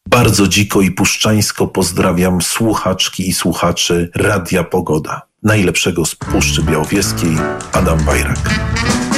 Bardzo dziko i puszczańsko pozdrawiam słuchaczki i słuchaczy Radia Pogoda. Najlepszego z Puszczy Białowieskiej, Adam Bajrak.